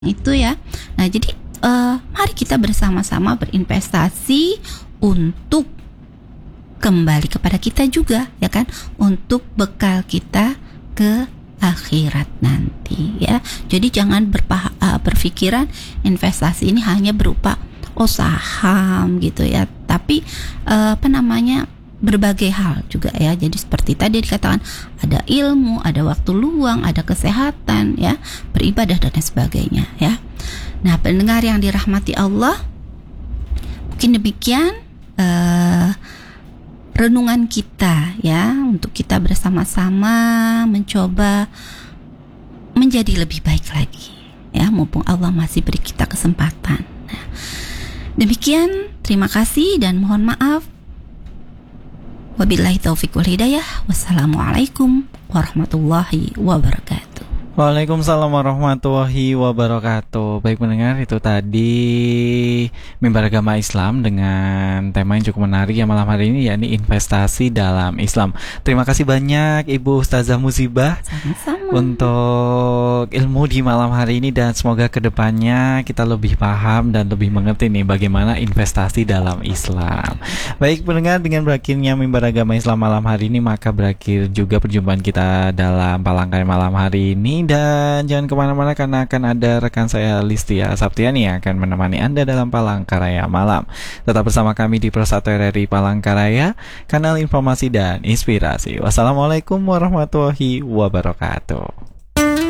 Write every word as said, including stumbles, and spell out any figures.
Itu ya. Nah, jadi eh, mari kita bersama-sama berinvestasi untuk kembali kepada kita juga, ya kan? Untuk bekal kita ke akhirat nanti, ya. Jadi jangan berpah- uh, berpikiran investasi ini hanya berupa oh saham gitu ya, tapi uh, apa namanya berbagai hal juga ya. Jadi seperti tadi dikatakan ada ilmu, ada waktu luang, ada kesehatan ya, beribadah dan lain sebagainya ya. Nah, pendengar yang dirahmati Allah, mungkin demikian uh, renungan kita ya, untuk kita bersama-sama mencoba menjadi lebih baik lagi ya, mumpung Allah masih beri kita kesempatan. Nah, demikian, terima kasih dan mohon maaf. Wabillahi taufiq wal hidayah. Wassalamualaikum warahmatullahi wabarakatuh. Waalaikumsalam warahmatullahi wabarakatuh. Baik pendengar, itu tadi Mimbar Agama Islam dengan tema yang cukup menarik ya malam hari ini, yakni investasi dalam Islam. Terima kasih banyak Ibu Ustazah Musibah. Sama-sama. Untuk ilmu di malam hari ini, dan semoga kedepannya kita lebih paham dan lebih mengerti nih bagaimana investasi dalam Islam. Baik pendengar, dengan berakhirnya Mimbar Agama Islam malam hari ini, maka berakhir juga perjumpaan kita dalam Palangkaraya malam hari ini. Dan jangan kemana-mana karena akan ada rekan saya Listia Saptiani yang akan menemani Anda dalam Palangkaraya malam. Tetap bersama kami di Pro satu R R I Palangkaraya, kanal informasi dan inspirasi. Wassalamualaikum warahmatullahi wabarakatuh.